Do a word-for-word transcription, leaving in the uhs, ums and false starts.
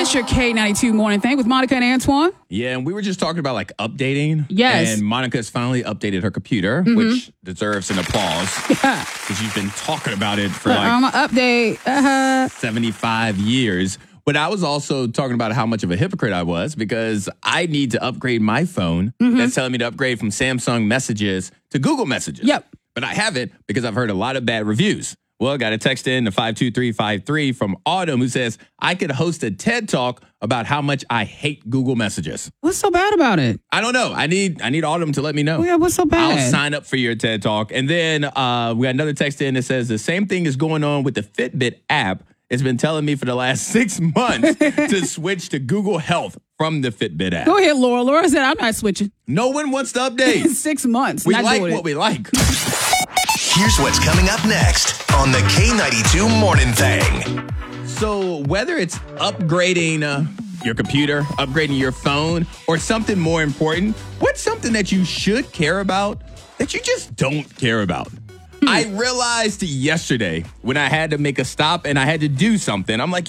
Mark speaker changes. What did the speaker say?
Speaker 1: It's your K ninety-two morning thing with Monica and Antoine.
Speaker 2: Yeah, and we were just talking about like updating.
Speaker 1: Yes.
Speaker 2: And Monica has finally updated her computer,
Speaker 1: Mm-hmm.
Speaker 2: which deserves an applause.
Speaker 1: Yeah.
Speaker 2: Because you've been talking about it for
Speaker 1: Uh,
Speaker 2: like
Speaker 1: I'm gonna update. Uh-huh.
Speaker 2: seventy-five years. But I was also talking about how much of a hypocrite I was because I need to upgrade my phone.
Speaker 1: Mm-hmm.
Speaker 2: That's telling me to upgrade from Samsung Messages to Google Messages.
Speaker 1: Yep.
Speaker 2: But I haven't because I've heard a lot of bad reviews. Well, I got a text in to five two three five three from Autumn who says, I could host a TED Talk about how much I hate Google Messages.
Speaker 1: What's so bad about it?
Speaker 2: I don't know. I need I need Autumn to let me know.
Speaker 1: Yeah, what's so bad?
Speaker 2: I'll sign up for your TED Talk. And then uh, we got another text in that says the same thing is going on with the Fitbit app. It's been telling me for the last six months to switch to Google Health from the Fitbit app.
Speaker 1: Go ahead, Laura. Laura said, I'm not switching.
Speaker 2: No one wants to update.
Speaker 1: Six months.
Speaker 2: We
Speaker 1: not
Speaker 2: like
Speaker 1: doing
Speaker 2: what
Speaker 1: it.
Speaker 2: we like.
Speaker 3: Here's what's coming up next on the K ninety-two Morning Thing.
Speaker 2: So whether it's upgrading uh, your computer, upgrading your phone, or something more important, what's something that you should care about that you just don't care about? I realized yesterday when I had to make a stop and I had to do something, I'm like,